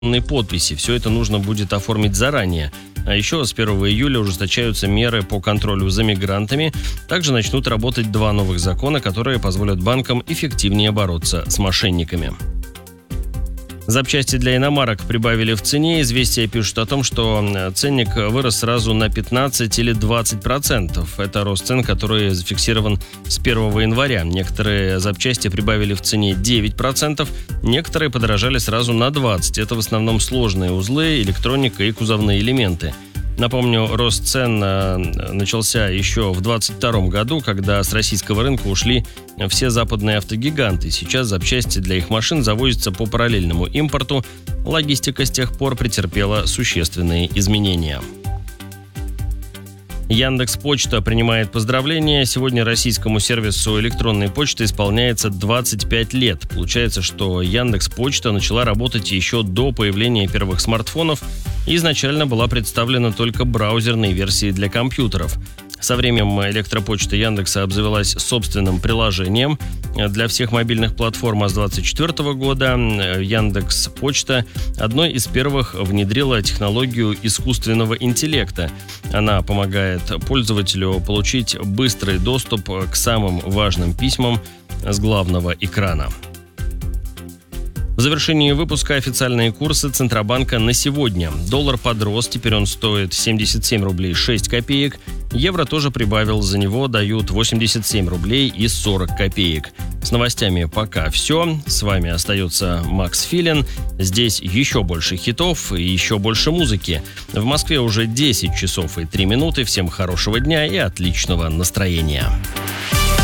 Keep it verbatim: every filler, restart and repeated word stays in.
подписи. Все это нужно будет оформить заранее. А еще с первого июля ужесточаются меры по контролю за мигрантами. Также начнут работать два новых закона, которые позволят банкам эффективнее бороться с мошенниками. Запчасти для иномарок прибавили в цене. «Известия» пишут о том, что ценник вырос сразу на пятнадцать или двадцать процентов. Это рост цен, который зафиксирован с первого января. Некоторые запчасти прибавили в цене девять процентов, некоторые подорожали сразу на двадцать процентов. Это в основном сложные узлы, электроника и кузовные элементы. Напомню, рост цен начался еще в двадцать втором году, когда с российского рынка ушли все западные автогиганты. Сейчас запчасти для их машин завозятся по параллельному импорту. Логистика с тех пор претерпела существенные изменения. Яндекс.Почта принимает поздравления. Сегодня российскому сервису электронной почты исполняется двадцать пять лет. Получается, что Яндекс.Почта начала работать еще до появления первых смартфонов и изначально была представлена только браузерной версией для компьютеров. Со временем электропочта Яндекса обзавелась собственным приложением для всех мобильных платформ, а с двадцать четвёртого года Яндекс.Почта одной из первых внедрила технологию искусственного интеллекта. Она помогает пользователю получить быстрый доступ к самым важным письмам с главного экрана. В завершении выпуска официальные курсы Центробанка на сегодня. Доллар подрос, теперь он стоит семьдесят семь рублей шесть копеек. Евро тоже прибавил, за него дают восемьдесят семь рублей и сорок копеек. С новостями пока все. С вами остается Макс Филин. Здесь еще больше хитов и еще больше музыки. В Москве уже десять часов и три минуты. Всем хорошего дня и отличного настроения.